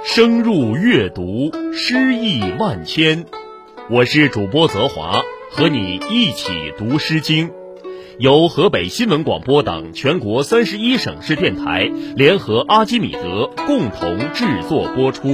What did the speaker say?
深入阅读，诗意万千。我是主播泽华，和你一起读《诗经》，由河北新闻广播等全国31省市电台联合阿基米德共同制作播出。